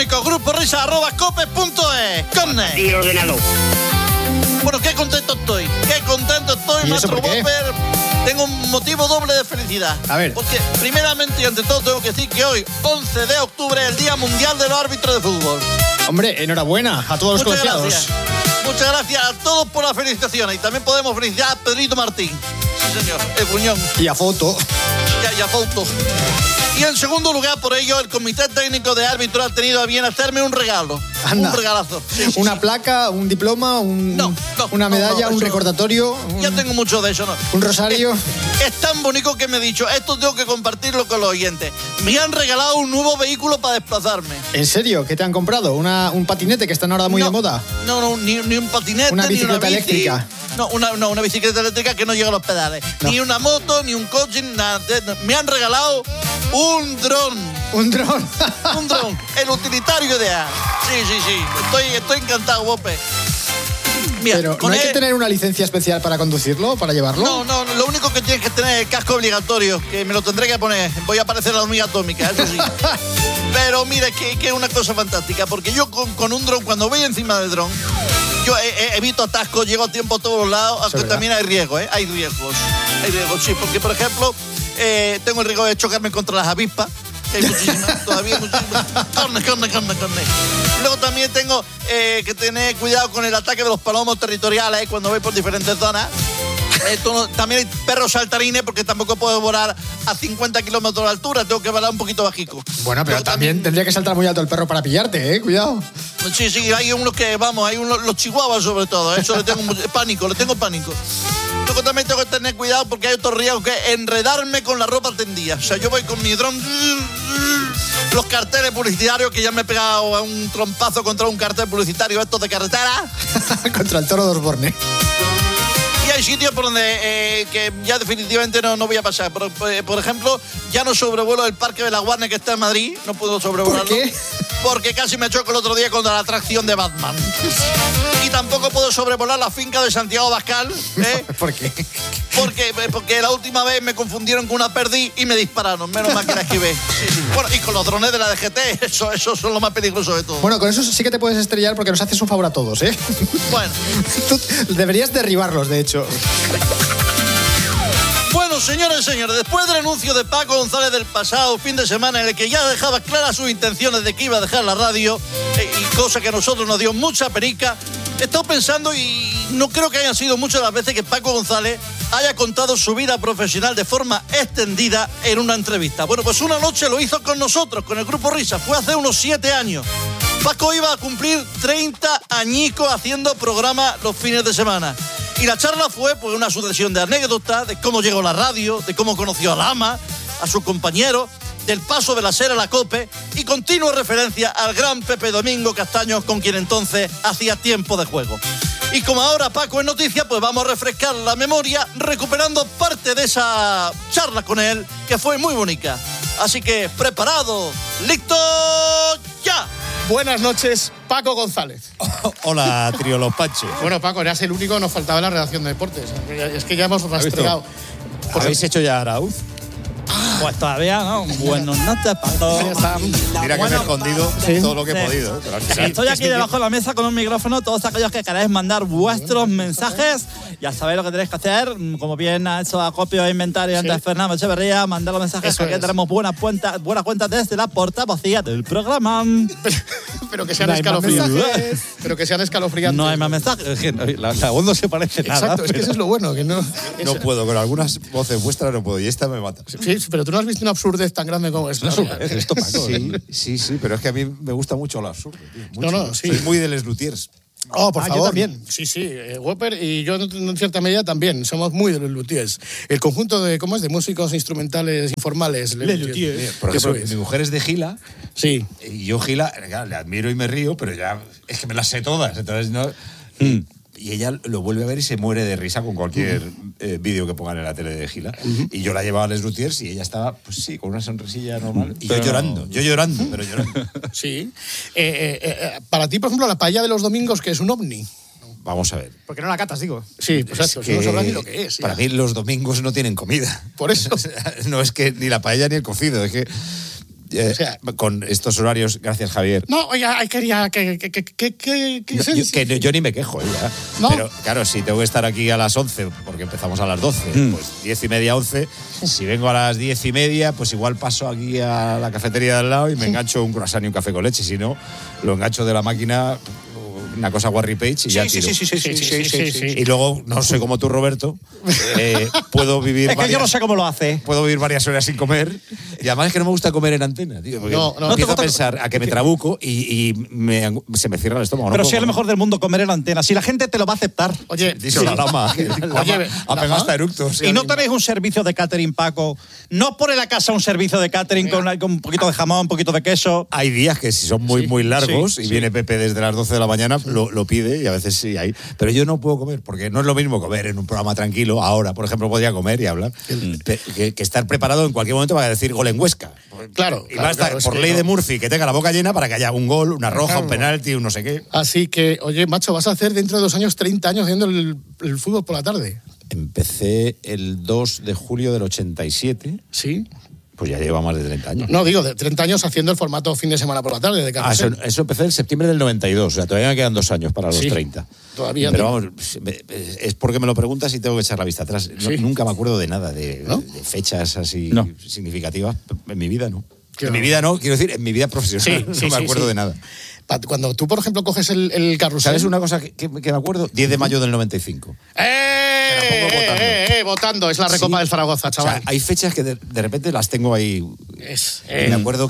electrónico gruporisa@cope.es. Y ordenador. Bueno, qué contento estoy, maestro Whopper. Tengo un motivo doble de felicidad. A ver. Porque primeramente y ante todo tengo que decir que hoy, 11 de octubre, es el Día Mundial de los Árbitros de Fútbol. Hombre, enhorabuena a todos los colegiados. Muchas gracias a todos por las felicitaciones. Y también podemos felicitar a Pedrito Martín. Sí, señor, el Buñón. Y a Foto. Y a Foto. Y en segundo lugar, por ello, el Comité Técnico de Árbitros ha tenido a bien hacerme un regalo. Anda. Un regalazo. Sí, una placa, un diploma, una medalla, un recordatorio. Ya tengo mucho de eso, ¿no? Un rosario. Es tan bonito que me he dicho, esto tengo que compartirlo con los oyentes. Me han regalado un nuevo vehículo para desplazarme. ¿En serio? ¿Qué te han comprado? ¿Un patinete que están ahora muy de moda? No, ni un patinete, una bicicleta ni una bici. eléctrica. No, una bicicleta eléctrica que no llega a los pedales. No. Ni una moto, ni un coche, nada. Me han regalado un dron. ¿Un dron? Un dron, el utilitario ideal. Sí. Estoy encantado, Whopper. Mira, pero ¿no hay que tener una licencia especial para conducirlo, para llevarlo? No, lo único que tienes que tener es el casco obligatorio, que me lo tendré que poner. Voy a parecer la hormiga atómica, eso sí. Pero mira, que es una cosa fantástica, porque yo con un dron, cuando voy encima del dron, yo evito atascos, llego a tiempo a todos los lados, aunque también hay riesgos, ¿eh? Hay riesgos, sí, porque por ejemplo, tengo el riesgo de chocarme contra las avispas. Hay muchísimas, todavía muchísimas. Carne. Luego también tengo que tener cuidado con el ataque de los palomos territoriales cuando voy por diferentes zonas. También hay perros saltarines porque tampoco puedo volar a 50 kilómetros de altura, tengo que volar un poquito bajico. Bueno, pero también tendría que saltar muy alto el perro para pillarte, cuidado. Sí, hay unos que, los chihuahuas sobre todo, eso le tengo pánico. Luego también tengo que tener cuidado porque hay otro riesgo que es enredarme con la ropa tendida. O sea, yo voy con mi dron, los carteles publicitarios, que ya me he pegado un trompazo contra un cartel publicitario estos de carretera. Contra el toro de Osborne. Y hay sitios por donde que ya definitivamente no voy a pasar. Por ejemplo, ya no sobrevuelo el Parque de la Guardia que está en Madrid. No puedo sobrevolarlo. ¿Por qué? Porque casi me choco el otro día contra la atracción de Batman. Y tampoco puedo sobrevolar la finca de Santiago Abascal. ¿Por qué? Porque la última vez me confundieron con una perdiz y me dispararon. Menos mal que la esquivé. Sí. Bueno, y con los drones de la DGT, eso son lo más peligroso de todo. Bueno, con eso sí que te puedes estrellar porque nos haces un favor a todos, ¿eh? Bueno. Tú deberías derribarlos, de hecho. Bueno, señores y señores, después del anuncio de Paco González del pasado fin de semana en el que ya dejaba claras sus intenciones de que iba a dejar la radio, y cosa que a nosotros nos dio mucha perica, he estado pensando y no creo que hayan sido muchas las veces que Paco González haya contado su vida profesional de forma extendida en una entrevista. Bueno, pues una noche lo hizo con nosotros, con el Grupo Risa, fue hace unos 7 años. Paco iba a cumplir 30 añicos haciendo programa los fines de semana. Y la charla fue pues una sucesión de anécdotas, de cómo llegó a la radio, de cómo conoció a Lama, a sus compañeros, del paso de la SER a la COPE y continua referencia al gran Pepe Domingo Castaños, con quien entonces hacía tiempo de juego. Y como ahora Paco es noticia, pues vamos a refrescar la memoria recuperando parte de esa charla con él, que fue muy bonita. Así que, preparado, listo, ya. Buenas noches, Paco González. Hola, trío Los Panches. Bueno, Paco, eras el único que nos faltaba en la redacción de deportes. Es que ya hemos rastreado. ¿Habéis hecho ya Arauz? Pues todavía no. Buenas noches, Paco. Mira que me he escondido todo lo que he podido. Estoy aquí debajo de la mesa con un micrófono. Todos aquellos que queráis mandar vuestros mensajes, ya sabéis lo que tenéis que hacer. Como bien ha hecho acopio e inventario antes Fernando Echeverría, mandar los mensajes. Aquí tenemos buena cuenta desde la portavocía del programa. Pero que sean escalofriantes. Pero que sean escalofriantes. No hay más mensajes. La voz no se parece nada. Exacto, es que eso es lo bueno. Que no puedo, con algunas voces vuestras no puedo. Y esta me mata. Sí, pero tú no has visto una absurdez tan grande como esta. Esto, Paco. Sí, pero es que a mí me gusta mucho lo absurdo. Sí. Soy muy de Les Luthiers. Oh, por favor. Yo también. Sí, Whopper y yo en cierta medida también. Somos muy de los luthiers. El conjunto de músicos instrumentales informales. Les luthiers. Por ejemplo, mi mujer es de Gila. Sí. Y yo Gila, le admiro y me río, pero ya es que me las sé todas. Entonces no. Y ella lo vuelve a ver y se muere de risa con cualquier vídeo que pongan en la tele de Gila. Y yo la llevaba a Les Luthiers y ella estaba, pues sí, con una sonrisilla normal. Y yo llorando. Sí. Para ti, por ejemplo, la paella de los domingos, que es un ovni. Vamos a ver. ¿Por qué no la catas, digo? Sí, pues eso, no sabrás ni lo que es. Para mí los domingos no tienen comida. Por eso. No es que ni la paella ni el cocido, es que O sea, con estos horarios, gracias Javier. No, oiga, quería Yo ni me quejo, ya. ¿No? Pero claro, si tengo que estar aquí a las 11, porque empezamos a las 12, pues 10:30, 11. Si vengo a las 10:30, pues igual paso aquí a la cafetería de al lado y me engancho un croissant y un café con leche. Si no, lo engancho de la máquina, una cosa Warry Page y ya tiro. Sí. Y luego, no sé como tú, Roberto, puedo vivir. Es que yo no sé cómo lo hace. Puedo vivir varias horas sin comer. Y además es que no me gusta comer en antena, tío. Porque No empiezo te a pensar a que me trabuco y se me cierra el estómago. Pero no si es lo puedo mejor del mundo comer en antena. Si la gente te lo va a aceptar. Oye, Dice la lama. Oye, ha pegado hasta eructos. Y no tenéis un servicio de catering, Paco. No os pone la casa un servicio de catering con un poquito de jamón, un poquito de queso. Hay días que si son muy largos y viene Pepe desde las 12 de la mañana, lo pide y a veces sí hay. Pero yo no puedo comer, porque no es lo mismo comer en un programa tranquilo. Ahora, por ejemplo, podría comer y hablar. Que estar preparado en cualquier momento para decir gol en Huesca. Claro. Y va a estar por ley de Murphy que tenga la boca llena para que haya un gol, una roja, un penalti, un no sé qué. Así que, oye, macho, vas a hacer dentro de 2 años 30 años haciendo el fútbol por la tarde. Empecé el 2 de julio del 87. Sí. Pues ya lleva más de 30 años. No, digo, de 30 años haciendo el formato fin de semana por la tarde de Carrusel. Eso empecé en septiembre del 92, o sea, todavía me quedan 2 años para los 30. Todavía. Pero vamos, es porque me lo preguntas y tengo que echar la vista atrás. Nunca me acuerdo de nada, de fechas así significativas. En mi vida no. Claro. En mi vida no, quiero decir, en mi vida profesional no me acuerdo de nada. Cuando tú, por ejemplo, coges el Carrusel... ¿Sabes una cosa que me acuerdo? 10 de mayo del 95. Votando, es la Recopa del Zaragoza, chaval. O sea, hay fechas que de repente las tengo ahí. Me acuerdo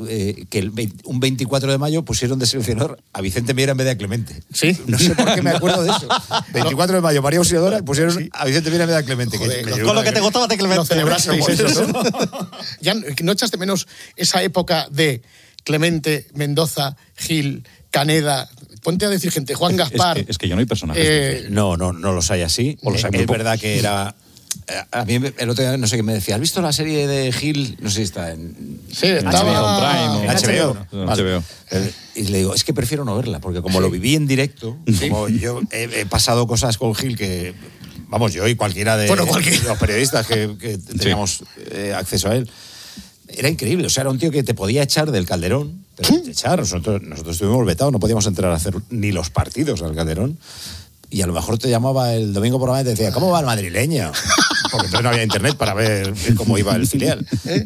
que un 24 de mayo pusieron de seleccionador a Vicente Miera en vez de a Clemente. Sí. No sé por qué me acuerdo de eso. 24 de mayo, María Auxiliadora, pusieron a Vicente Miera en vez de a Clemente. Joder, con lo que te gustaba de Clemente. Lo celebrasteis eso, ¿no? ¿Ya no echaste menos esa época de Clemente, Mendoza, Gil, Caneda? Ponte a decir gente, Juan Gaspar. Es que yo no hay personajes. No los hay así. O los hay muy es pocos. verdad que era... A mí el otro día no sé qué me decía. ¿Has visto la serie de Gil? No sé si está en... Sí, estaba... HBO Prime. HBO. Vale. Y le digo, es que prefiero no verla, porque como lo viví en directo, como yo he pasado cosas con Gil que... Vamos, yo y cualquiera de los periodistas que teníamos acceso a él. Era increíble, o sea, era un tío que te podía echar del Calderón, nosotros estuvimos vetados, no podíamos entrar a hacer ni los partidos al Calderón, y a lo mejor te llamaba el domingo por la mañana y te decía, ¿cómo va el madrileño? Porque entonces no había internet para ver cómo iba el filial.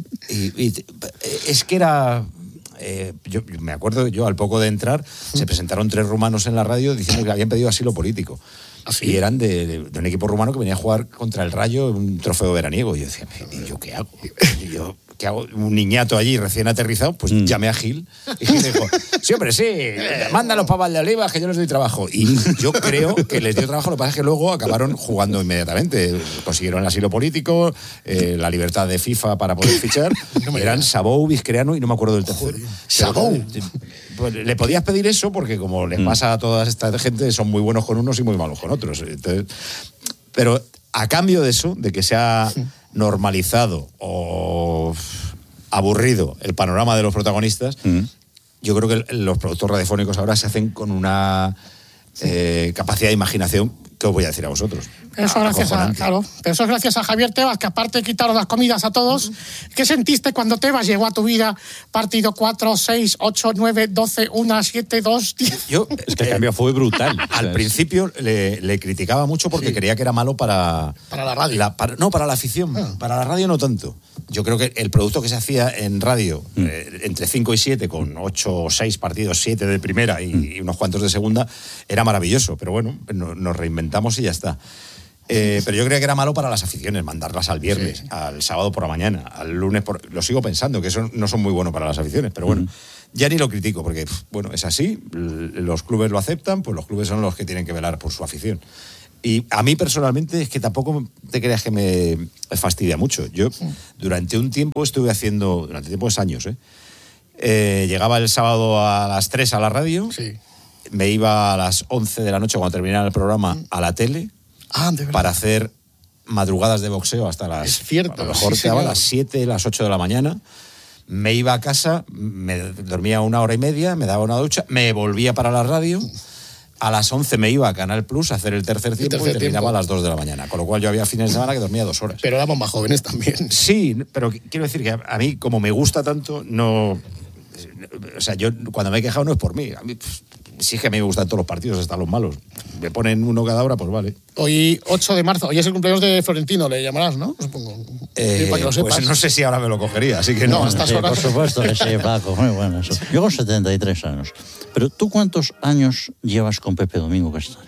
Y es que era... yo me acuerdo, yo al poco de entrar, se presentaron 3 rumanos en la radio diciendo que habían pedido asilo político. ¿Sí? Y eran de un equipo rumano que venía a jugar contra el Rayo en un trofeo veraniego. Y yo decía, ¿y yo qué hago? ¿Qué hago? Un niñato allí recién aterrizado, pues llamé a Gil. Y Gil dijo, sí, hombre, sí, mándalos para Valdeolivas que yo les doy trabajo. Y yo creo que les dio trabajo, lo que pasa es que luego acabaron jugando inmediatamente. Consiguieron el asilo político, la libertad de FIFA para poder fichar. Eran Sabou, Vizquereanu y no me acuerdo del tercero. Sabou. Pues le podías pedir eso porque como les pasa a toda esta gente, son muy buenos con unos y muy malos con otros. Entonces, pero a cambio de eso, de que se ha normalizado o aburrido el panorama de los protagonistas, yo creo que los productos radiofónicos ahora se hacen con una capacidad de imaginación que os voy a decir a vosotros. Eso es gracias a Javier Tebas, que aparte de quitaros las comidas a todos, ¿qué sentiste cuando Tebas llegó a tu vida partido 4, 6, 8, 9, 12, 1, 7, 2, 10? Es que el cambio fue brutal. Al principio le criticaba mucho porque creía que era malo para la radio. Para la afición. Para la radio no tanto. Yo creo que el producto que se hacía en radio, entre 5 y 7, con 8 o 6 partidos, 7 de primera y unos cuantos de segunda, era maravilloso. Pero bueno, nos reinventamos y ya está. Pero yo creía que era malo para las aficiones, mandarlas al viernes, al sábado por la mañana, al lunes lo sigo pensando, que eso no son muy buenos para las aficiones, pero bueno, ya ni lo critico, porque bueno, es así, los clubes lo aceptan, pues los clubes son los que tienen que velar por su afición. Y a mí personalmente es que tampoco te creas que me fastidia mucho. Yo durante un tiempo durante tiempos años, llegaba el sábado a las 3 a la radio, me iba a las 11 de la noche cuando terminara el programa a la tele, para hacer madrugadas de boxeo hasta las... Es cierto. A lo mejor te daba las 7, las 8 de la mañana. Me iba a casa, me dormía 1 hora y media, me daba una ducha, me volvía para la radio, a las 11 me iba a Canal Plus a hacer el tercer tiempo y terminaba a las 2 de la mañana. Con lo cual yo había fines de semana que dormía 2 horas. Pero éramos más jóvenes también. Sí, pero quiero decir que a mí, como me gusta tanto, no... O sea, yo cuando me he quejado no es por mí. A mí sí que a mí me gustan todos los partidos, hasta los malos. Me ponen uno cada hora, pues vale. Hoy, 8 de marzo, hoy es el cumpleaños de Florentino, le llamarás, ¿no? Supongo. Para que lo sepas. Pues no sé si ahora me lo cogería, así que no. A estas horas. Por supuesto que sí, Paco, muy bueno eso. Yo con 73 años. Pero ¿tú cuántos años llevas con Pepe Domingo Castaño?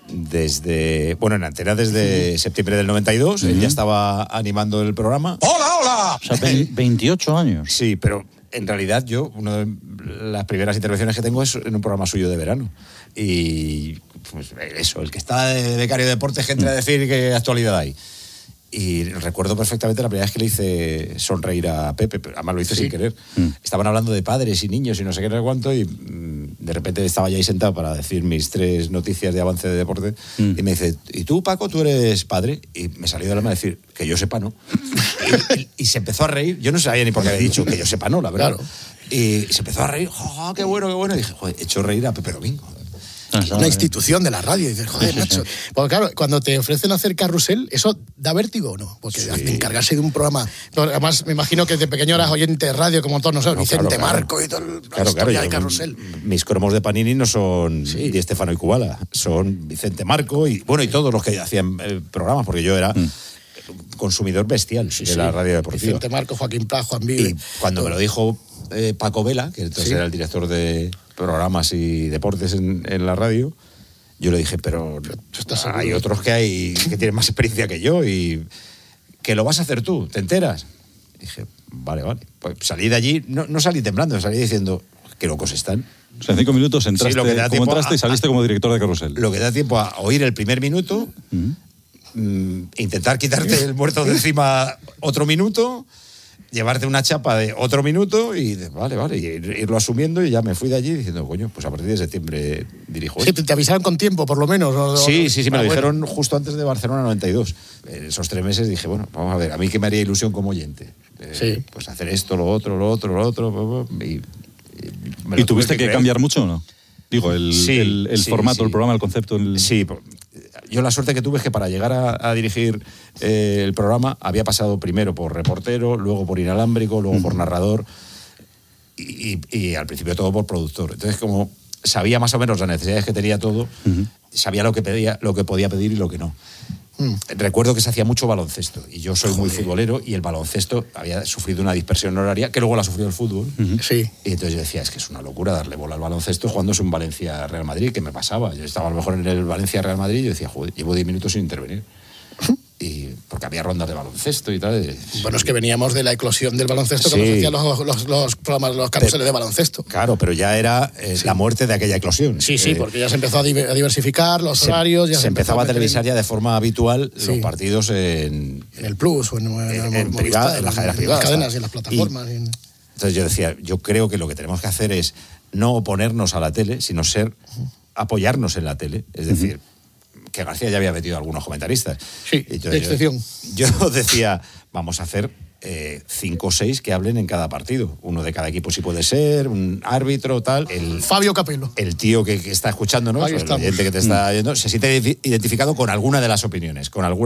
En Antena desde septiembre del 92, él ya estaba animando el programa. ¡Hola! O sea, 28 años. Sí, pero en realidad yo, una de las primeras intervenciones que tengo es en un programa suyo de verano. Y pues eso, el que está de becario de deportes que entra a decir qué actualidad hay. Y recuerdo perfectamente la primera vez que le hice sonreír a Pepe, además lo hice sin querer. Estaban hablando de padres y niños y no sé qué, no sé cuánto, y de repente estaba ya ahí sentado para decir mis 3 noticias de avance de deporte, y me dice, ¿y tú, Paco, tú eres padre? Y me salió del alma decir, que yo sepa, no. y se empezó a reír, yo no sabía ni por qué había dicho, que yo sepa, no, la verdad. Claro. Y se empezó a reír, ¡oh, qué bueno, qué bueno! Y dije, joder, he hecho reír a Pepe Domingo. Una institución de la radio. Y dices, joder, macho. Porque claro, cuando te ofrecen hacer carrusel, ¿eso da vértigo o no? Porque encargarse de un programa... Además, me imagino que de pequeño eras oyente de radio, como todos nosotros, Vicente Marco y todo la historia de carrusel. Mis cromos de Panini no son Di Stefano y Kubala, son Vicente Marco y todos los que hacían programas, porque yo era... consumidor bestial de la radio deportiva. Vicente Marco, Joaquín Pla, Juan Vive. Y cuando me lo dijo Paco Vela, que entonces era el director de programas y deportes en la radio, yo le dije, pero hay otros que tienen más experiencia que yo y que lo vas a hacer tú, ¿te enteras? Y dije, vale. Pues salí de allí, no salí temblando, salí diciendo, qué locos están. O sea, en 5 minutos entraste, entraste y saliste como director de carrusel. Lo que da tiempo a oír el primer minuto, intentar quitarte el muerto de encima otro minuto, llevarte una chapa de otro minuto y vale, y irlo asumiendo, y ya me fui de allí diciendo, coño, pues a partir de septiembre dirijo. Sí, te avisaron con tiempo, por lo menos. Sí, me lo dijeron justo antes de Barcelona 92. En esos 3 meses dije, bueno, vamos a ver, a mí que me haría ilusión como oyente. Pues hacer esto, lo otro. ¿Y tuviste que cambiar mucho o no? Digo, el formato, el programa, el concepto. Sí, yo la suerte que tuve es que para llegar a dirigir el programa había pasado primero por reportero, luego por inalámbrico, luego por narrador y al principio todo por productor. Entonces, como sabía más o menos las necesidades que tenía todo, sabía lo que podía pedir y lo que no. Recuerdo que se hacía mucho baloncesto y yo soy muy futbolero y el baloncesto había sufrido una dispersión horaria que luego la sufrió el fútbol. Sí. Y entonces yo decía, es que es una locura darle bola al baloncesto jugándose un Valencia-Real Madrid, que me pasaba. Yo estaba a lo mejor en el Valencia-Real Madrid y yo decía, joder, llevo 10 minutos sin intervenir. Y porque había rondas de baloncesto y tal. Bueno, es que veníamos de la eclosión del baloncesto, que nos hacían los programas, los carruseles de baloncesto. Claro, pero ya era la muerte de aquella eclosión. Sí, porque ya se empezó a diversificar los horarios. Ya se empezaba a televisar ya de forma habitual los partidos en el Plus o en las cadenas privadas. En las cadenas y en las plataformas. Entonces yo decía, yo creo que lo que tenemos que hacer es no oponernos a la tele, sino apoyarnos en la tele. Es decir, que García ya había metido a algunos comentaristas. Sí, de excepción. Yo decía, vamos a hacer 5 o 6 que hablen en cada partido. Uno de cada equipo si puede ser, un árbitro, tal. Fabio Capello. El tío que está escuchándonos, el oyente que te está oyendo, se siente identificado con alguna de las opiniones.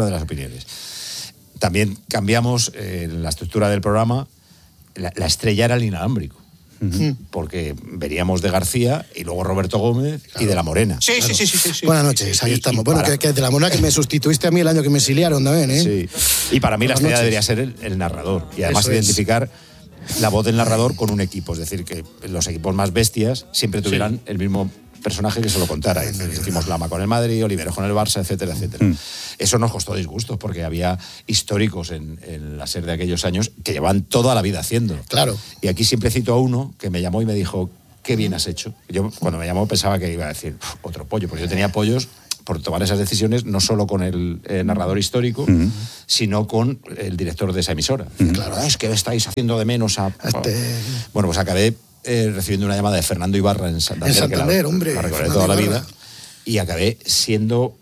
También cambiamos la estructura del programa. La estrella era el inalámbrico. Porque veníamos de García y luego Roberto Gómez y de La Morena. Sí. Buenas noches, ahí estamos. Bueno, que de La Morena, que me sustituiste a mí el año que me exiliaron también, ¿eh? Sí. Y para mí la estrella debería ser el narrador. Y además identificar la voz del narrador con un equipo. Es decir, que los equipos más bestias siempre tuvieran el mismo personaje que se lo contara. Hicimos Lama con el Madrid, Oliveros con el Barça, etcétera. Eso nos costó disgustos porque había históricos en la SER de aquellos años que llevan toda la vida haciendo. Claro. Y aquí siempre cito a uno que me llamó y me dijo, qué bien has hecho. Yo cuando me llamó pensaba que iba a decir otro pollo, porque yo tenía pollos por tomar esas decisiones, no solo con el narrador histórico, sino con el director de esa emisora. Claro, es que estáis haciendo de menos a... Bueno, pues acabé recibiendo una llamada de Fernando Ibarra en Santander, hombre, la recordaré toda la vida, y acabé siendo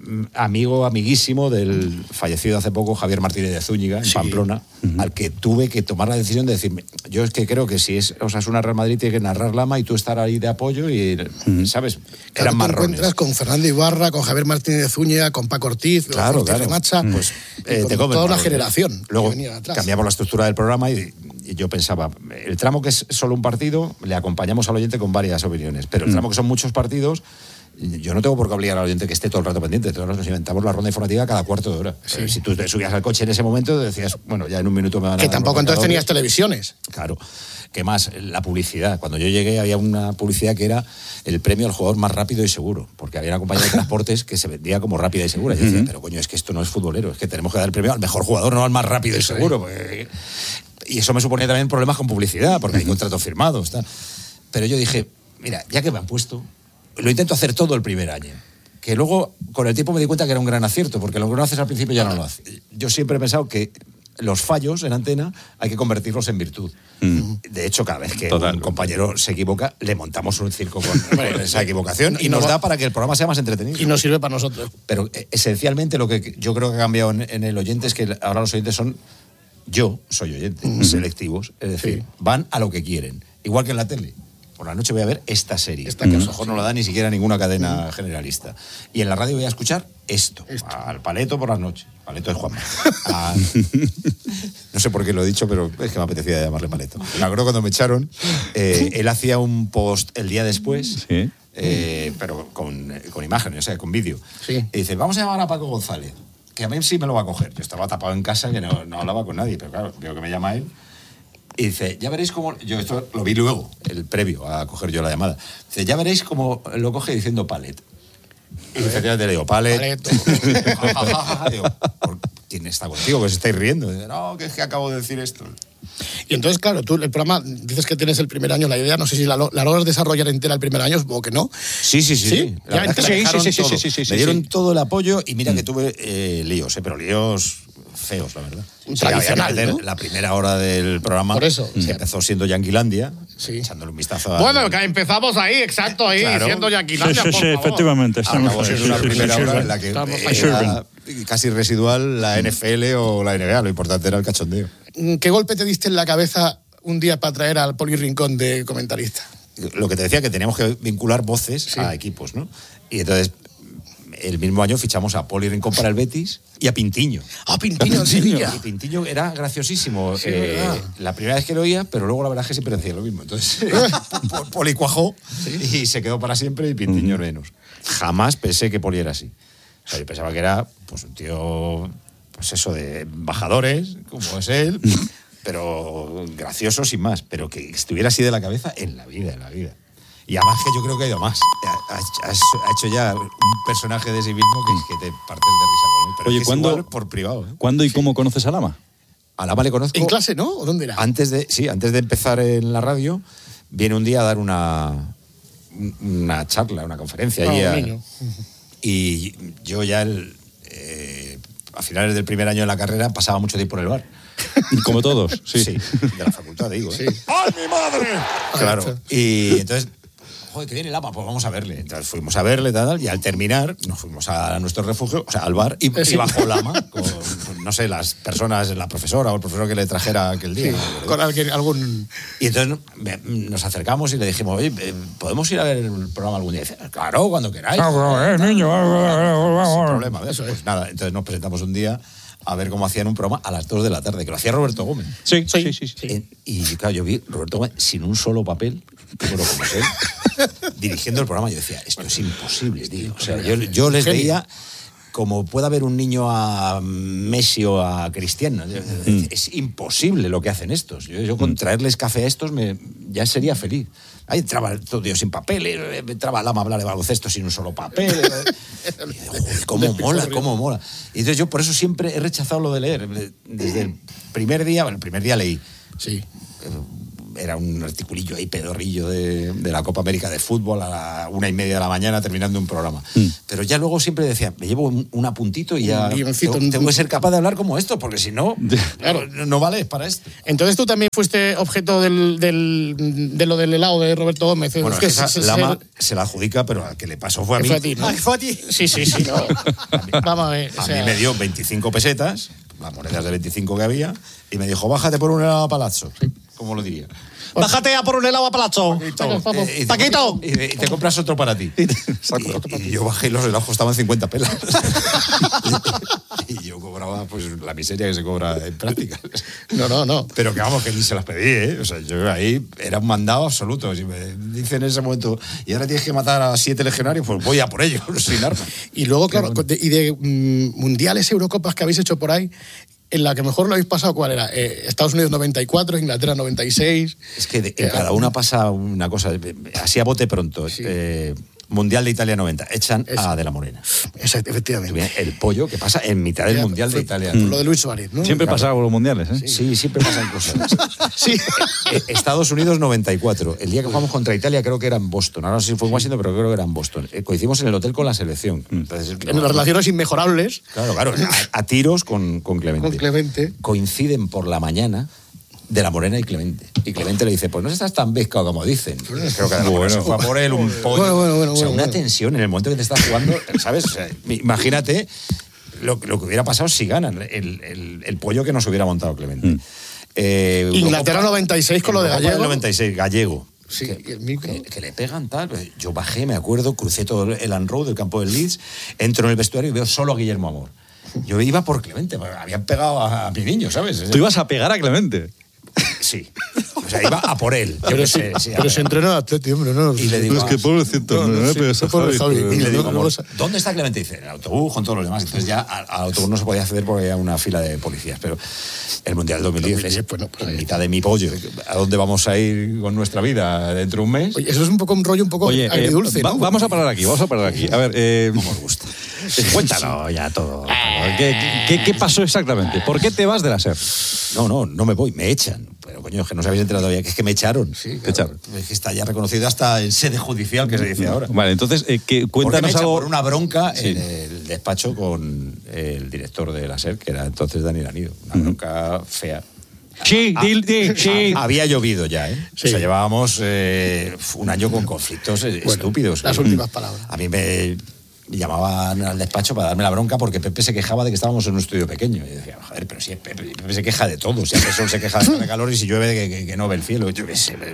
amiguísimo del fallecido hace poco Javier Martínez de Zúñiga, en Pamplona, al que tuve que tomar la decisión de decirme, yo es que creo que si es Osasuna Real Madrid tiene que narrar Lama y tú estar ahí de apoyo y, ¿sabes? Eran marrones. Te encuentras con Fernando Ibarra, con Javier Martínez de Zúñiga, con Paco Ortiz, claro. Remacha, pues toda una generación. Luego cambiamos la estructura del programa y yo pensaba, el tramo que es solo un partido, le acompañamos al oyente con varias opiniones, pero el tramo que son muchos partidos, yo no tengo por qué obligar al oyente que esté todo el rato pendiente. Todos nos inventamos la ronda informativa cada cuarto de hora. Sí. Si tú te subías al coche en ese momento, decías, bueno, ya en un minuto me van a... Que tampoco entonces tenías televisiones. Claro. ¿Qué más? La publicidad. Cuando yo llegué había una publicidad que era el premio al jugador más rápido y seguro, porque había una compañía de transportes que se vendía como rápida y segura. Y yo decía, pero coño, es que esto no es futbolero, es que tenemos que dar el premio al mejor jugador, no al más rápido y seguro. Porque... Y eso me suponía también problemas con publicidad, porque hay contratos firmados. Tal. Pero yo dije, mira, ya que me han puesto... Lo intento hacer todo el primer año. Que luego, con el tiempo me di cuenta que era un gran acierto, porque lo que no haces al principio ya no lo haces. Yo siempre he pensado que los fallos en antena hay que convertirlos en virtud. De hecho, cada vez que un compañero se equivoca, le montamos un circo con esa equivocación y nos da para que el programa sea más entretenido. Y nos sirve para nosotros. Pero esencialmente lo que yo creo que ha cambiado en el oyente es que ahora los oyentes son... Yo soy oyente, selectivos, es decir, van a lo que quieren. Igual que en la tele. Por la noche voy a ver esta serie, que a lo mejor no la da ni siquiera ninguna cadena generalista. Y en la radio voy a escuchar esto. Al Paleto por las noches. Paleto es Juanma. No sé por qué lo he dicho, pero es que me apetecía llamarle Paleto. Me acuerdo cuando me echaron, él hacía un post el día después, pero con imágenes, o sea, con vídeo. Sí. Y dice, vamos a llamar a Paco González, que a mí sí me lo va a coger. Yo estaba tapado en casa y no hablaba con nadie, pero claro, veo que me llama él. Y dice, ya veréis cómo... Yo esto lo vi luego, el previo a coger yo la llamada. Dice, ya veréis cómo lo coge diciendo Palet. Y efectivamente le digo, Palet. Digo, ¿quién está contigo? Que os estáis riendo. Dice, no, que es que acabo de decir esto. Y entonces, claro, tú el programa, dices que tienes el primer año, la idea, no sé si la logras desarrollar entera el primer año, supongo que no. Sí. Sí. Me dieron todo el apoyo y mira que tuve líos, pero líos... feos, la verdad. Tradicional, ¿no? La primera hora del programa. Por eso. Se empezó siendo Yanquilandia, echándole un vistazo a... Bueno, que empezamos ahí, exacto, ahí, claro. Siendo Yanquilandia, sí, efectivamente. Acabó siendo una primera hora en la que era casi residual la NFL o la NBA, lo importante era el cachondeo. ¿Qué golpe te diste en la cabeza un día para traer al Poli Rincón de comentarista? Lo que te decía, que teníamos que vincular voces a equipos, ¿no? Y entonces... El mismo año fichamos a Poli Rincón para el Betis y a Pintiño. Pintiño en Sevilla. Y Pintiño era graciosísimo. Sí, la primera vez que lo oía, pero luego la verdad es que siempre decía lo mismo. Entonces, Poli cuajó y se quedó para siempre y Pintiño menos. Jamás pensé que Poli era así. O sea, yo pensaba que era pues un tío, pues eso, de embajadores, como es él, pero gracioso sin más. Pero que estuviera así de la cabeza en la vida. Y además que yo creo que ha ido más. Ha hecho ya un personaje de sí mismo que te partes de risa con él. Pero oye, es ¿cuándo, igual por privado? ¿Cuándo y cómo conoces a Lama? A Lama le conozco... ¿En clase, no? ¿O dónde era? Antes de empezar en la radio, viene un día a dar una charla, una conferencia. Y yo ya a finales del primer año de la carrera pasaba mucho tiempo en el bar. Como todos, sí. Sí, de la facultad, digo. Sí. ¡Ay, mi madre! Claro. Y entonces, joder, que viene Lama, pues vamos a verle. Entonces fuimos a verle, y al terminar nos fuimos a nuestro refugio, o sea, al bar, y bajó Lama con, no sé, las personas, la profesora o el profesor que le trajera aquel día. Sí, con algún... Y entonces nos acercamos y le dijimos, oye, ¿podemos ir a ver el programa algún día? Y dice, claro, cuando queráis. Niño. Sin problema. Pues nada, entonces nos presentamos un día a ver cómo hacían un programa a las 2 de la tarde, que lo hacía Roberto Gómez. Sí. Y claro, yo vi Roberto Gómez sin un solo papel, bueno, como es él, dirigiendo el programa. Yo decía, esto es imposible, tío. O sea, yo les veía como puede haber un niño a Messi o a Cristiano. Es imposible lo que hacen estos. Yo con traerles café a estos ya sería feliz. Ahí entraba todo Dios sin papel, entraba Lama a hablar de baloncesto sin un solo papel. Joder, cómo mola. Y entonces yo por eso siempre he rechazado lo de leer. Desde el primer día leí. Sí. era un articulillo ahí pedorrillo de la Copa América de fútbol a la 1:30 de la mañana terminando un programa. Pero ya luego siempre decía, me llevo un apuntito y ya tengo que ser capaz de hablar como esto, porque si no, claro, no vale para esto. Entonces tú también fuiste objeto de lo del helado de Roberto Gómez. Bueno, es que Lama se la adjudica, pero al que le pasó fue a mí. Fue a ti, ¿no? ¿Fue a ti? Sí, no. Vamos a ver. A mí me dio 25 pesetas, las monedas de 25 que había, y me dijo, bájate por un helado a Palazzo. ¿Cómo lo diría? Bájate a por un helado a Palazzo. Paquito. Y te compras otro para ti. Y yo bajé y los helados costaban 50 pelas. Y yo cobraba pues la miseria que se cobra en prácticas. No. Pero que vamos, que ni se las pedí, ¿eh? O sea, yo ahí era un mandado absoluto. Si me dicen en ese momento, y ahora tienes que matar a 7 legionarios, pues voy a por ellos, sin armas. Y luego, claro, y de mundiales, Eurocopas que habéis hecho por ahí, en la que mejor lo habéis pasado, ¿cuál era? Estados Unidos 94, Inglaterra 96. Es que en cada una pasa una cosa, así a bote pronto. Sí. Mundial de Italia 90, echan a De la Morena. Exacto, efectivamente. El pollo que pasa en mitad del Mundial de Italia. Lo de Luis Suárez, ¿no? Siempre pasaba con los mundiales, ¿eh? Sí, siempre pasan cosas. Sí. Estados Unidos 94. El día que jugamos contra Italia creo que era en Boston. Ahora no sé si fue en Washington, pero creo que era en Boston. Coincidimos en el hotel con la selección. Entonces, en las relaciones inmejorables. Claro. A tiros con Clemente. Con Clemente. Coinciden por la mañana De la Morena y Clemente. Y Clemente le dice, pues no estás tan pescado como dicen. Creo que De la Morena se fue a por él, un pollo. Bueno, o sea, una tensión en el momento que te estás jugando, ¿sabes? O sea, imagínate lo que hubiera pasado si ganan el pollo que nos hubiera montado Clemente. Inglaterra 96 con lo de Gallego. 96, Gallego. Sí, que le pegan tal. Yo bajé, me acuerdo, crucé todo el Road del campo del Leeds, entro en el vestuario y veo solo a Guillermo Amor. Yo iba por Clemente, habían pegado a mi niño, ¿sabes? ¿Tú ibas a pegar a Clemente? Sí. O sea, iba a por él. Pero se entrenó a Atleti, hombre, ¿no? Y le digo, es que pobrecito, no le pegas a Javi. Y le digo, ¿dónde está Clemente? Dice, en el autobús, con todos los demás. Entonces ya al autobús no se podía acceder porque había una fila de policías. Pero el Mundial del 2010 es en mitad de mi pollo. ¿A dónde vamos a ir con nuestra vida dentro de un mes? Oye, eso es un poco un rollo un poco agridulce, ¿no? Vamos a parar aquí. A ver, ¿cómo os gusta? Cuéntalo ya todo. ¿Qué pasó exactamente? ¿Por qué te vas de la SER? No me voy, me echan. Pero coño, es que no os habéis enterado todavía, que es que me echaron. Sí, te echaron. Es que está ya reconocido hasta en sede judicial, que se dice ahora. Vale, entonces, cuéntanos algo. Por una bronca en el despacho con el director de la SER, que era entonces Daniel Anido. Una bronca fea. Sí. Había llovido ya, ¿eh? Sí. O sea, llevábamos un año con conflictos estúpidos. Las últimas palabras. A mí me llamaban al despacho para darme la bronca porque Pepe se quejaba de que estábamos en un estudio pequeño. Y decía, joder, pero si Pepe se queja de todo. Si el sol se queja de calor y si llueve que no ve el cielo. Yo qué sé.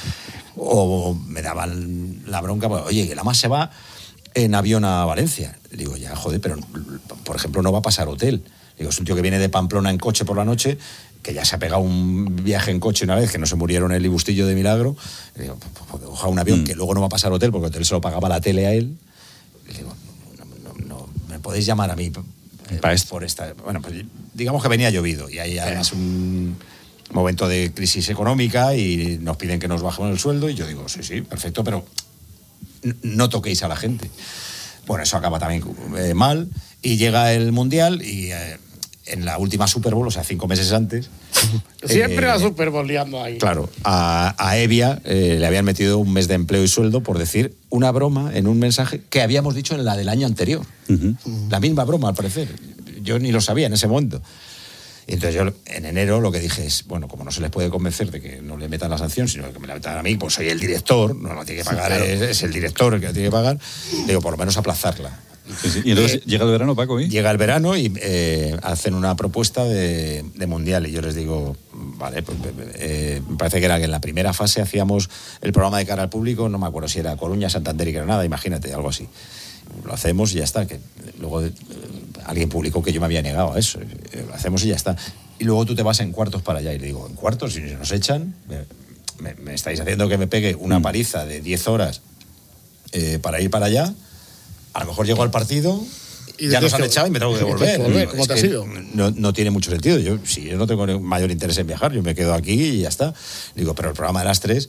O me daban la bronca, pues, oye, que la más se va en avión a Valencia. Le digo, ya, joder, pero por ejemplo no va a pasar hotel. Le digo, es un tío que viene de Pamplona en coche por la noche, que ya se ha pegado un viaje en coche una vez, que no se murieron en el Ibustillo de Milagro. Le digo, pues, coja un avión que luego no va a pasar hotel porque el hotel se lo pagaba la tele a él. Le digo, no me podéis llamar a mí por esta... Bueno, pues digamos que venía llovido y hay además un momento de crisis económica y nos piden que nos bajemos el sueldo y yo digo, sí, perfecto, pero no toquéis a la gente. Bueno, eso acaba también mal y llega el Mundial y en la última Super Bowl, o sea, 5 meses antes... Siempre la Super Bowl liando ahí. Claro, a Evia le habían metido un mes de empleo y sueldo por decir una broma en un mensaje que habíamos dicho en la del año anterior. La misma broma, al parecer. Yo ni lo sabía en ese momento. Y entonces yo en enero lo que dije es, bueno, como no se les puede convencer de que no le metan la sanción, sino que me la metan a mí, pues soy el director, no lo tiene que pagar, es el director el que la tiene que pagar, digo, por lo menos aplazarla. Sí. Y entonces llega el verano, Paco, ¿eh? Llega el verano y hacen una propuesta de mundial y yo les digo, vale, pues, me parece que era que en la primera fase hacíamos el programa de cara al público, no me acuerdo si era Coruña, Santander y Granada, imagínate, algo así. Lo hacemos y ya está, que luego alguien publicó que yo me había negado a eso, lo hacemos y ya está. Y luego tú te vas en cuartos para allá y le digo, ¿en cuartos? Si nos echan, me estáis haciendo que me pegue una paliza de 10 horas para ir para allá. A lo mejor llego al partido, ya nos han echado y me tengo que devolver. ¿Cómo te has ido? No tiene mucho sentido. Yo no tengo mayor interés en viajar, yo me quedo aquí y ya está. Digo, pero el programa de las 3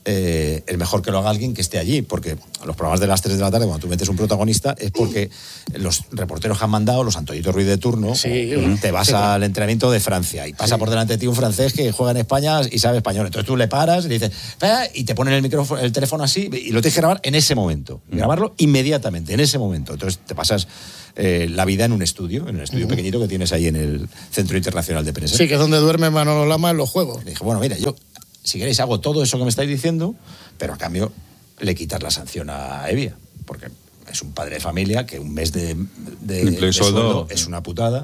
es mejor que lo haga alguien que esté allí, porque los programas de las 3 de la tarde, cuando tú metes un protagonista, es porque los reporteros que han mandado, los Antoñito Ruiz de turno, te vas al entrenamiento de Francia y pasa por delante de ti un francés que juega en España y sabe español. Entonces tú le paras y le dices, y te ponen el teléfono así y lo tienes que grabar en ese momento. Grabarlo inmediatamente, en ese momento. Entonces te pasas la vida en un estudio pequeñito que tienes ahí en el Centro Internacional de Prensa. Sí, que es donde duerme Manolo Lama en los juegos. Le dije, bueno, mira, yo, si queréis, hago todo eso que me estáis diciendo, pero a cambio le quitas la sanción a Evia, porque es un padre de familia que un mes de sueldo es una putada.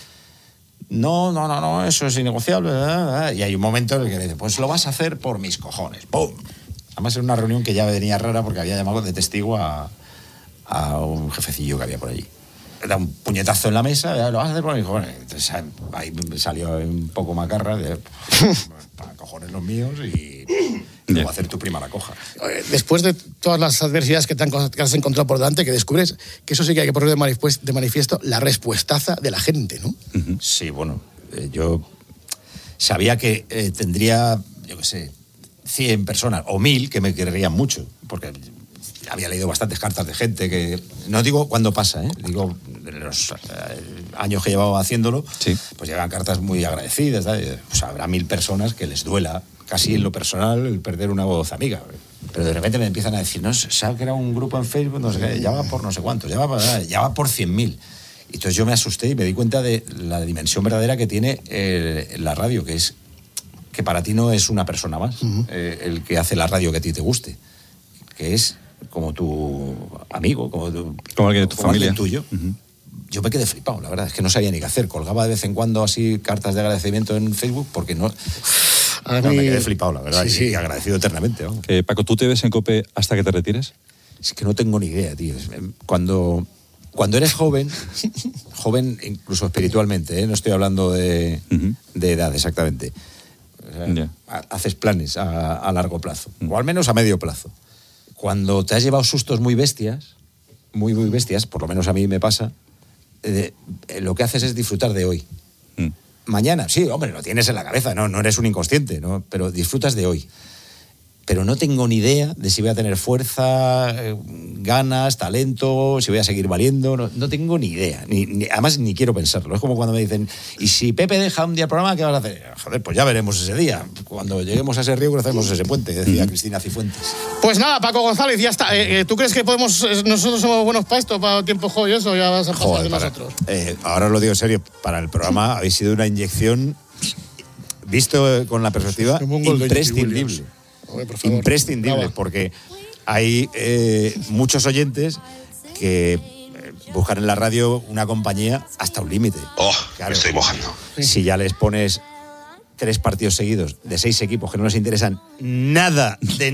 No, eso es innegociable. Y hay un momento en el que le dice, pues lo vas a hacer por mis cojones. ¡Pum! Además era una reunión que ya venía rara porque había llamado de testigo a un jefecillo que había por allí. Da un puñetazo en la mesa, lo vas a hacer por mis cojones. Entonces ahí salió un poco macarra de para cojones los míos y luego hacer tu prima la coja. Después de todas las adversidades que has encontrado por delante, que descubres que eso sí que hay que poner de manifiesto, la respuestaza de la gente, ¿no? Sí, bueno, yo sabía que tendría, yo qué sé, 100 personas o 1000 que me querrían mucho, porque había leído bastantes cartas de gente que, no digo cuando pasa, digo en los años que llevaba haciéndolo, pues llegan cartas muy agradecidas, pues habrá 1000 personas que les duela casi en lo personal el perder una voz amiga, pero de repente me empiezan a decir, no, ¿sabes que era un grupo en Facebook? No sé qué, ya va por no sé cuántos, ya va por 100.000. Y entonces yo me asusté y me di cuenta de la dimensión verdadera que tiene la radio, que es que para ti no es una persona más el que hace la radio que a ti te guste, que es como tu amigo, como alguien de tu familia. Tuyo. Yo me quedé flipado, la verdad, es que no sabía ni qué hacer. Colgaba de vez en cuando así cartas de agradecimiento en Facebook porque no me quedé flipado, la verdad, y agradecido eternamente. Paco, ¿tú te ves en COPE hasta que te retires? Es que no tengo ni idea, tío. Cuando eres joven incluso espiritualmente, no estoy hablando de edad exactamente, o sea, haces planes a largo plazo, o al menos a medio plazo. Cuando te has llevado sustos muy bestias, muy bestias, por lo menos a mí me pasa, lo que haces es disfrutar de hoy. Mañana, sí, hombre, lo tienes en la cabeza, no eres un inconsciente, ¿no? Pero disfrutas de hoy. Pero no tengo ni idea de si voy a tener fuerza, ganas, talento, si voy a seguir valiendo. No tengo ni idea. Además, ni quiero pensarlo. Es como cuando me dicen, ¿y si Pepe deja un día el programa, qué vas a hacer? Joder, pues ya veremos ese día. Cuando lleguemos a ese río, cruzaremos ese puente, decía Cristina Cifuentes. Pues nada, Paco González, ya está. ¿Tú crees que nosotros somos buenos para esto, para tiempo juego y eso? Ya vas a pasar de nosotros. Ahora lo digo en serio, para el programa habéis sido una inyección, visto con la perspectiva, imprescindible. Imprescindible, porque hay muchos oyentes que buscan en la radio una compañía hasta un límite. Claro, me estoy mojando. Si ya les pones 3 partidos seguidos de 6 equipos que no les interesan nada, de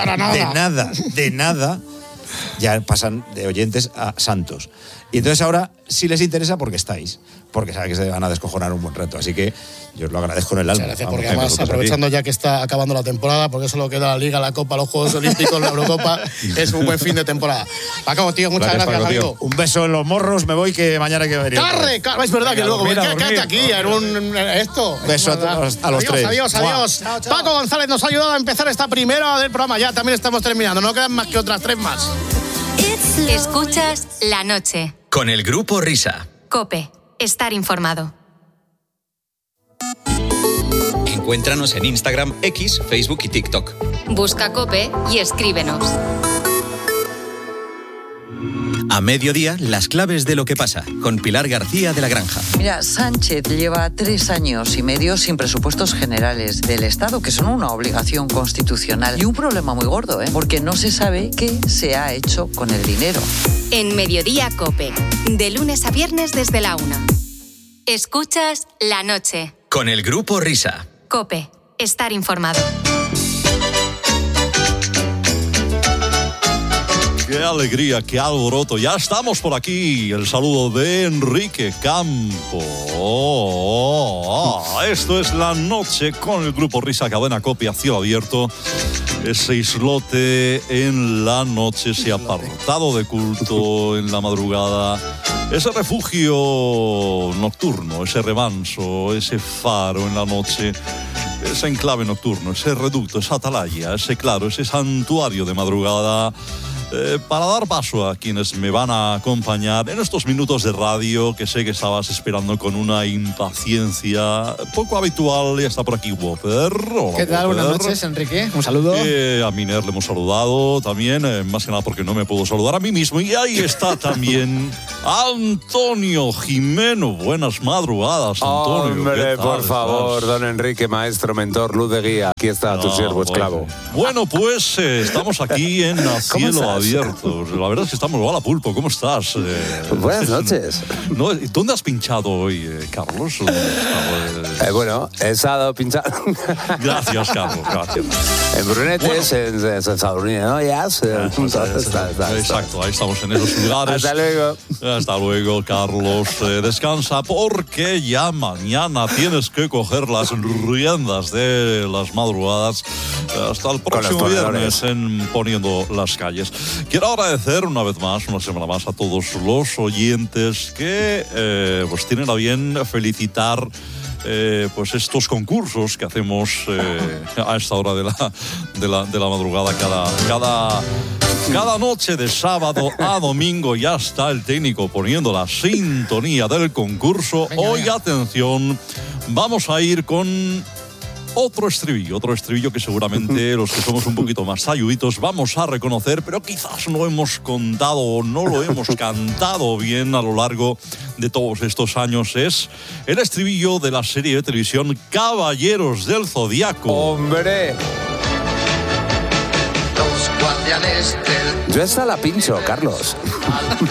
nada, ya pasan de oyentes a santos. Y entonces ahora sí les interesa porque estáis, porque saben que se van a descojonar un buen rato. Así que yo os lo agradezco en el alma. Gracias, porque además, aprovechando ya que está acabando la temporada, porque solo queda la Liga, la Copa, los Juegos Olímpicos, la Eurocopa, es un buen fin de temporada. Paco, tío, muchas gracias, amigo. Un beso en los morros, me voy, que mañana hay que venir. ¡Carre! Es verdad que luego quédate aquí en esto. Beso a los 3. Adiós. Chao. Paco González nos ha ayudado a empezar esta primera del programa. Ya también estamos terminando, no quedan más que otras 3 más. Escuchas La Noche. Con el Grupo Risa. COPE. Estar informado. Encuéntranos en Instagram, X, Facebook y TikTok. Busca COPE y escríbenos. A mediodía, las claves de lo que pasa, con Pilar García de la Granja. Mira, Sánchez lleva 3 años y medio sin presupuestos generales del Estado, que son una obligación constitucional. Y un problema muy gordo, porque no se sabe qué se ha hecho con el dinero. En Mediodía COPE, de lunes a viernes desde la 1. Escuchas La Noche. Con el Grupo Risa. COPE. Estar informado. Qué alegría, qué alboroto. Ya estamos por aquí. El saludo de Enrique Campo. Esto es La Noche con el Grupo Risa, cadena COPE a cielo abierto. Ese islote en la noche, ese apartado de culto en la madrugada, ese refugio nocturno, ese remanso, ese faro en la noche, ese enclave nocturno, ese reducto, esa atalaya, ese claro, ese santuario de madrugada, para dar paso a quienes me van a acompañar en estos minutos de radio que sé que estabas esperando con una impaciencia poco habitual. Ya está por aquí Whopper. Hola, ¿qué tal? Whopper. Buenas noches, Enrique. Un saludo. A Miner le hemos saludado también, más que nada porque no me puedo saludar a mí mismo. Y ahí está también Antonio Jimeno. Buenas madrugadas, Antonio. Hombre, por favor, don Enrique, maestro, mentor, luz de guía. Aquí está tu siervo esclavo. Bueno, pues estamos aquí en Cielo Abierto. La verdad es que estamos. Hola, Pulpo, ¿cómo estás? Buenas noches. No, ¿dónde has pinchado hoy, Carlos? Bueno, he estado pinchando. Gracias, Carlos, gracias. En Brunetes, en Sadurní, ¿no? Exacto, ahí estamos en esos lugares. Hasta luego. Hasta luego, Carlos. Descansa porque ya mañana tienes que coger las riendas de las madrugadas hasta el próximo viernes en Poniendo las Calles. Quiero agradecer una vez más, una semana más, a todos los oyentes que pues tienen a bien felicitar pues estos concursos que hacemos a esta hora de la madrugada cada noche de sábado a domingo. Ya está el técnico poniendo la sintonía del concurso. Hoy, atención, vamos a ir con otro estribillo que seguramente los que somos un poquito más talluditos vamos a reconocer, pero quizás no hemos contado o no lo hemos cantado bien a lo largo de todos estos años. Es el estribillo de la serie de televisión Caballeros del Zodiaco. ¡Hombre! Yo esta la pincho, Carlos.